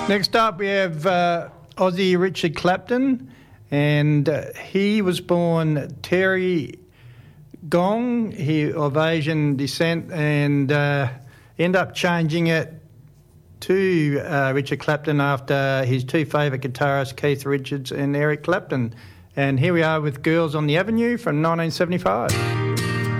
Next up, we have Aussie Richard Clapton, and he was born Terry Gong, of Asian descent, and ended up changing it to Richard Clapton after his two favourite guitarists, Keith Richards and Eric Clapton. And here we are with Girls on the Avenue from 1975.